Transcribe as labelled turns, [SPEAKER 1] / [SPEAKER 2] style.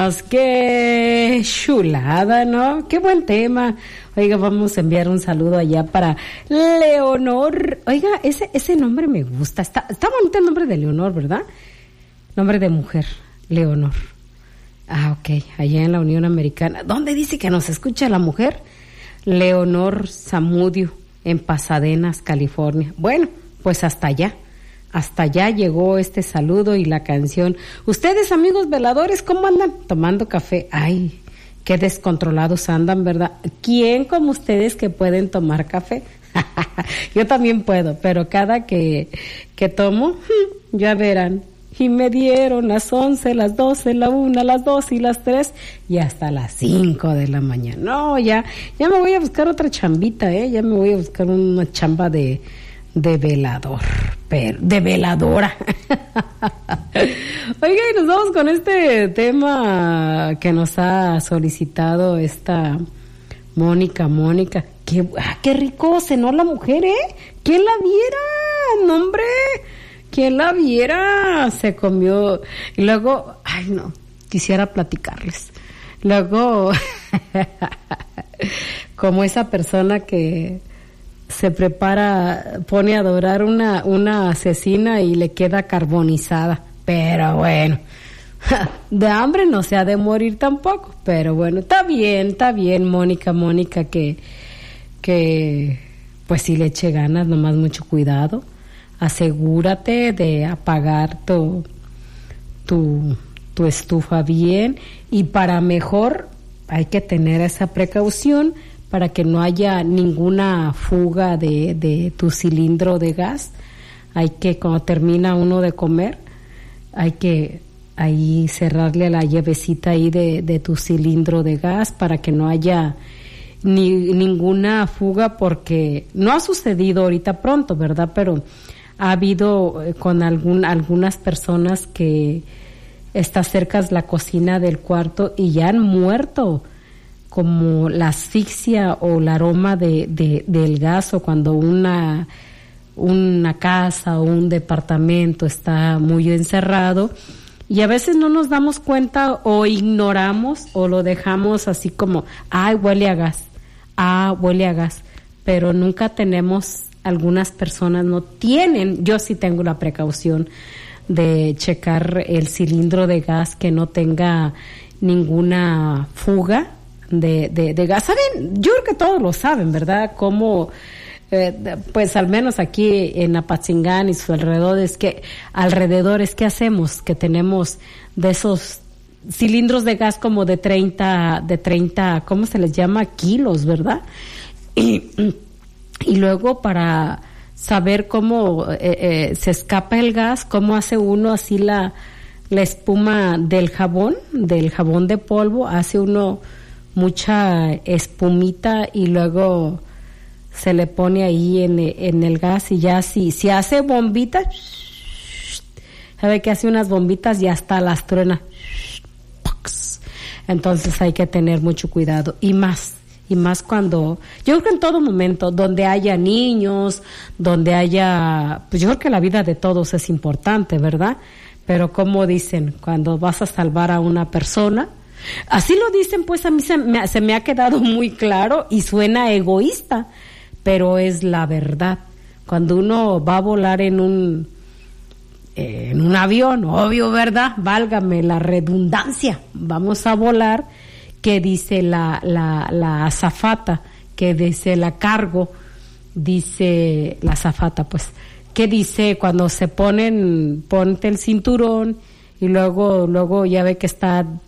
[SPEAKER 1] Vámonos, qué chulada, ¿no? Qué buen tema. Oiga, vamos a enviar un saludo allá para Leonor. Oiga, ese nombre me gusta. Está bonito el nombre de Leonor, ¿verdad? Nombre de mujer, Leonor. Ah, ok, allá en la Unión Americana. ¿Dónde dice que nos escucha la mujer? Leonor Zamudio, en Pasadenas, California. Bueno, pues hasta allá. Hasta allá llegó este saludo y la canción. Ustedes, amigos veladores, ¿cómo andan? Tomando café. Ay, qué descontrolados andan, ¿verdad? ¿Quién como ustedes que pueden tomar café? Yo también puedo, pero cada que tomo, ya verán. Y me dieron las 11, las 12, la 1, las 2 y las 3 y hasta las 5 de la mañana. No, ya me voy a buscar otra chambita, ya me voy a buscar una chamba de velador, pero de veladora. Oiga, y nos vamos con este tema que nos ha solicitado esta Mónica. Qué rico cenó la mujer, ¿Quién la viera? No, hombre, ¿quién la viera? Se comió y luego, ay no, quisiera platicarles. Luego, como esa persona que se prepara, pone a dorar una asesina y le queda carbonizada. Pero bueno, de hambre no se ha de morir tampoco. Pero bueno, está bien, Mónica, que pues sí le eche ganas, nomás mucho cuidado. Asegúrate de apagar tu estufa bien, y para mejor hay que tener esa precaución para que no haya ninguna fuga de tu cilindro de gas. Hay que, cuando termina uno de comer, hay que ahí cerrarle la llavecita ahí de tu cilindro de gas para que no haya ninguna fuga, porque no ha sucedido ahorita pronto, ¿verdad? Pero ha habido con algunas personas que está cerca de la cocina del cuarto y ya han muerto, como la asfixia o el aroma del gas, o cuando una casa o un departamento está muy encerrado, y a veces no nos damos cuenta o ignoramos o lo dejamos así como, huele a gas, pero nunca tenemos, algunas personas no tienen, yo sí tengo la precaución de checar el cilindro de gas que no tenga ninguna fuga de gas. ¿Saben? Yo creo que todos lo saben, ¿verdad? Como pues al menos aquí en Apatzingán y sus alrededores, ¿qué hacemos? Que tenemos de esos cilindros de gas como de 30, ¿cómo se les llama? Kilos, ¿verdad? Y luego, para saber cómo se escapa el gas, cómo hace uno así la espuma del jabón de polvo, hace uno mucha espumita y luego se le pone ahí en el gas, y ya si hace bombitas, sabe que hace unas bombitas y hasta las truena. Entonces hay que tener mucho cuidado, y más cuando, yo creo que en todo momento, donde haya niños, donde haya, pues yo creo que la vida de todos es importante, ¿verdad? Pero como dicen, cuando vas a salvar a una persona, así lo dicen, pues a mí se me ha quedado muy claro y suena egoísta, pero es la verdad. Cuando uno va a volar en un avión, obvio, ¿verdad? Válgame la redundancia, vamos a volar, que dice la azafata, que dice la cargo, dice la azafata, pues, que dice cuando se ponte el cinturón, y luego ya ve que está